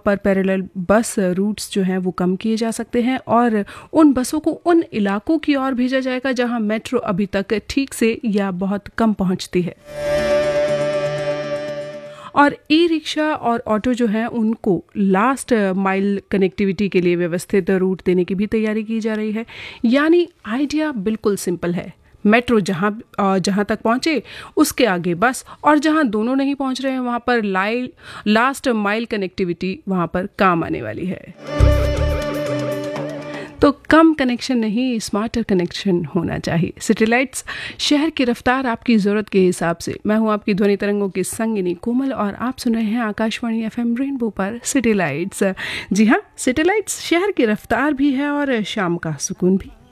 पर पैरेलल बस रूट्स जो हैं वो कम किए जा सकते हैं और उन बसों को उन इलाकों की ओर भेजा जाएगा जहां मेट्रो अभी तक ठीक से या बहुत कम पहुंचती है। और ई रिक्शा और ऑटो जो हैं उनको लास्ट माइल कनेक्टिविटी के लिए व्यवस्थित रूट देने की भी तैयारी की जा रही है। यानी आइडिया बिल्कुल सिंपल है, मेट्रो जहाँ तक पहुँचे उसके आगे बस, और जहाँ दोनों नहीं पहुँच रहे हैं वहाँ पर लास्ट माइल कनेक्टिविटी वहाँ पर काम आने वाली है। तो कम कनेक्शन नहीं, स्मार्टर कनेक्शन होना चाहिए। सिटीलाइट्स, शहर की रफ्तार आपकी ज़रूरत के हिसाब से। मैं हूँ आपकी ध्वनि तरंगों की संगिनी कोमल और आप सुन रहे हैं आकाशवाणी FM रेनबो पर सिटीलाइट्स। जी हाँ, सिटीलाइट्स शहर की रफ्तार भी है और शाम का सुकून भी।